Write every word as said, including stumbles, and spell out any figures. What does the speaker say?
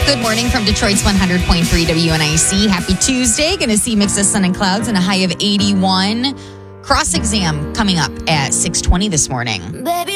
Good morning from Detroit's one hundred point three W N I C. Happy Tuesday. Going to see mix of sun and clouds and a high of eighty-one. Cross exam coming up at six twenty this morning. Baby,